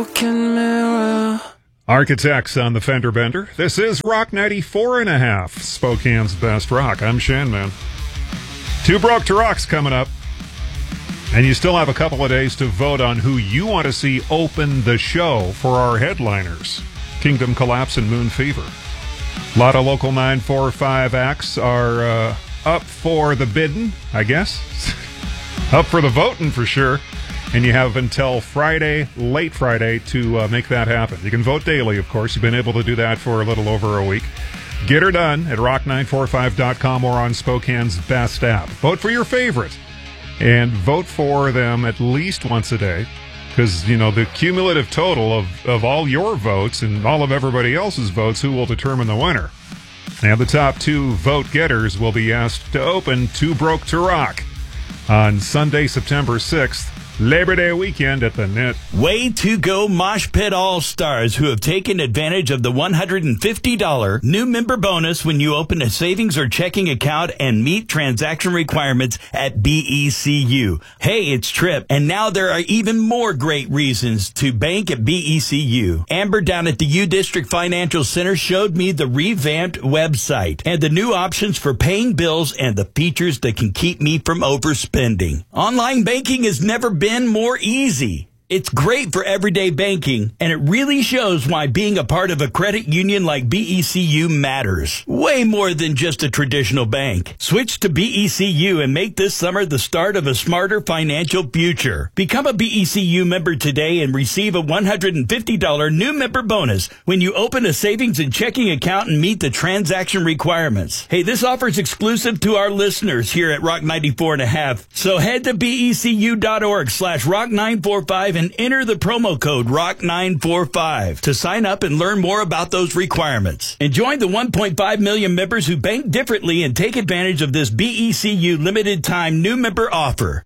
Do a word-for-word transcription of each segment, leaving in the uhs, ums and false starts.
Architects on the Fender Bender. This is Rock ninety-four and a half, Spokane's best rock. I'm Shanman. Two Broke to Rock's coming up. And you still have a couple of days to vote on who you want to see open the show for our headliners. Kingdom Collapse and Moon Fever. A lot of local nine four five acts are uh, up for the bidding, I guess. Up for the voting for sure. And you have until Friday, late Friday, to uh, make that happen. You can vote daily, of course. You've been able to do that for a little over a week. Get her done at rock nine four five dot com or on Spokane's best app. Vote for your favorite. And vote for them at least once a day. Because, you know, the cumulative total of, of all your votes and all of everybody else's votes, who will determine the winner. And the top two vote getters will be asked to open Two Broke to Rock on Sunday, September sixth. Labor Day weekend at the Net. Way to go, Mosh Pit All-Stars, who have taken advantage of the one hundred fifty dollars new member bonus when you open a savings or checking account and meet transaction requirements at B E C U. Hey, it's Trip, and now there are even more great reasons to bank at B E C U. Amber down at the U District Financial Center showed me the revamped website and the new options for paying bills and the features that can keep me from overspending. Online banking has never been more easy. It's great for everyday banking, and it really shows why being a part of a credit union like B E C U matters. Way more than just a traditional bank. Switch to B E C U and make this summer the start of a smarter financial future. Become a B E C U member today and receive a one hundred fifty dollars new member bonus when you open a savings and checking account and meet the transaction requirements. Hey, this offer is exclusive to our listeners here at Rock ninety-four and a half. So head to B E C U dot org slash rock nine four five and enter the promo code rock nine four five to sign up and learn more about those requirements. And join the one point five million members who bank differently and take advantage of this B E C U limited time new member offer.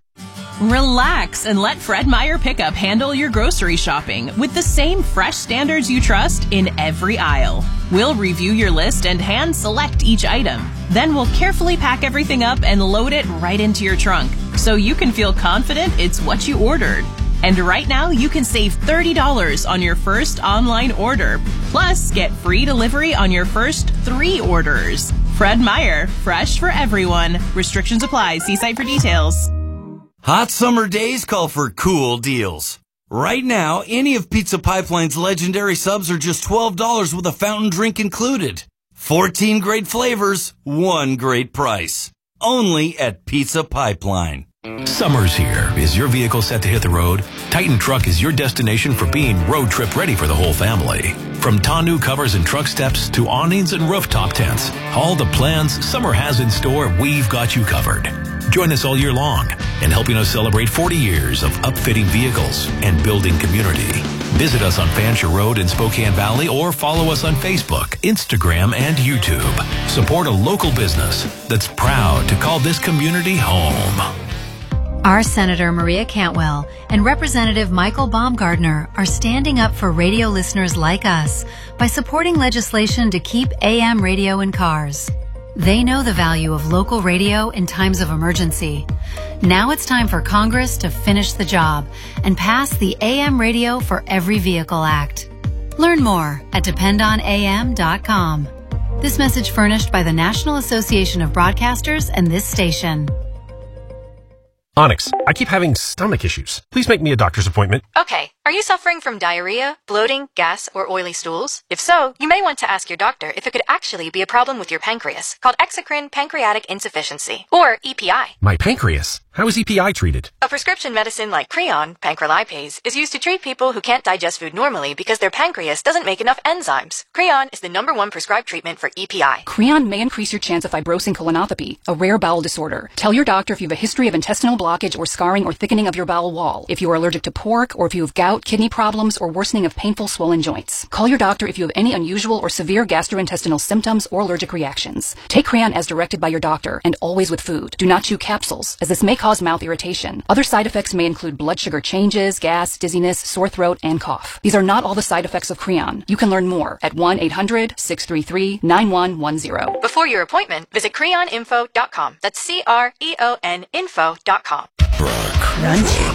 Relax and let Fred Meyer Pickup handle your grocery shopping with the same fresh standards you trust in every aisle. We'll review your list and hand select each item. Then we'll carefully pack everything up and load it right into your trunk so you can feel confident it's what you ordered. And right now, you can save thirty dollars on your first online order. Plus, get free delivery on your first three orders. Fred Meyer, fresh for everyone. Restrictions apply. See site for details. Hot summer days call for cool deals. Right now, any of Pizza Pipeline's legendary subs are just twelve dollars with a fountain drink included. fourteen great flavors, one great price. Only at Pizza Pipeline. Summer's here. Is your vehicle set to hit the road? Titan Truck is your destination for being road trip ready for the whole family. From tonneau covers and truck steps to awnings and rooftop tents, all the plans summer has in store, we've got you covered. Join us all year long in helping us celebrate forty years of upfitting vehicles and building community. Visit us on Fanshawe Road in Spokane Valley or follow us on Facebook, Instagram, and YouTube. Support a local business that's proud to call this community home. Our Senator Maria Cantwell and Representative Michael Baumgardner are standing up for radio listeners like us by supporting legislation to keep A M radio in cars. They know the value of local radio in times of emergency. Now it's time for Congress to finish the job and pass the A M Radio for Every Vehicle Act. Learn more at depend on A M dot com. This message furnished by the National Association of Broadcasters and this station. Onyx, I keep having stomach issues. Please make me a doctor's appointment. Okay. Are you suffering from diarrhea, bloating, gas, or oily stools? If so, you may want to ask your doctor if it could actually be a problem with your pancreas, called exocrine pancreatic insufficiency, or E P I. My pancreas? How is E P I treated? A prescription medicine like Creon, pancrelipase, is used to treat people who can't digest food normally because their pancreas doesn't make enough enzymes. Creon is the number one prescribed treatment for E P I. Creon may increase your chance of fibrosing colonopathy, a rare bowel disorder. Tell your doctor if you have a history of intestinal blockage or scarring or thickening of your bowel wall, if you are allergic to pork, or if you have gout, kidney problems, or worsening of painful swollen joints. Call your doctor if you have any unusual or severe gastrointestinal symptoms or allergic reactions. Take Creon as directed by your doctor, and always with food. Do not chew capsules, as this may cause mouth irritation. Other side effects may include blood sugar changes, gas, dizziness, sore throat, and cough. These are not all the side effects of Creon. You can learn more at one eight hundred six three three nine one one zero. Before your appointment, visit creon info dot com. That's C R E O N info dot com. Rock.